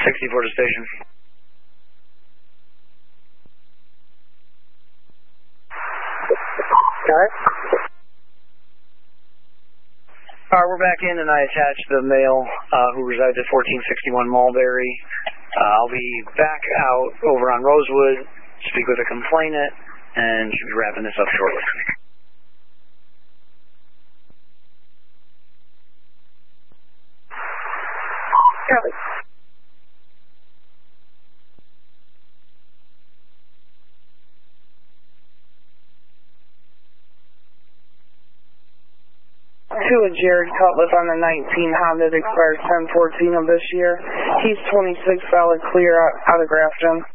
64 to station. Got it. Alright, we're back in and I attached the male who resides at 1461 Mulberry. I'll be back out over on Rosewood, speak with a complainant, and should be wrapping this up shortly. Got it. To a Jared Cutliff on the 19 Honda that expires 10/14 of this year. He's 26, valid clear out of Grafton.